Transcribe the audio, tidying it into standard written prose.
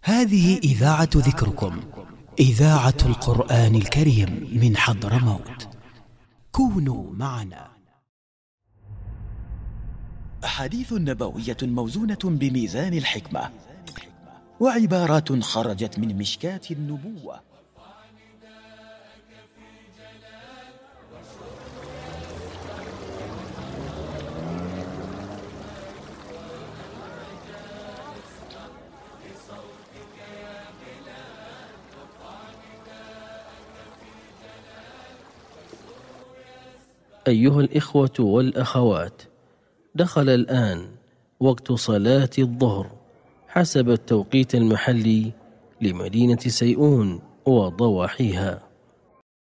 هذه إذاعة ذكركم، إذاعة القرآن الكريم من حضرموت. كونوا معنا. أحاديث نبوية موزونة بميزان الحكمة، وعبارات خرجت من مشكاة النبوة. أيها الإخوة والأخوات، دخل الآن وقت صلاة الظهر حسب التوقيت المحلي لمدينة سيئون وضواحيها.